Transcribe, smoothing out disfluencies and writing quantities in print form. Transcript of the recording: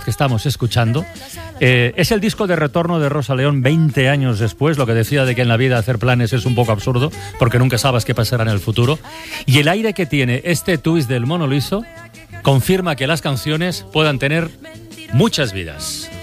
que estamos escuchando es el disco de retorno de Rosa León 20 años después, lo que decía de que en la vida hacer planes es un poco absurdo porque nunca sabes qué pasará en el futuro, y el aire que tiene este twist del Mono Liso confirma que las canciones puedan tener muchas vidas.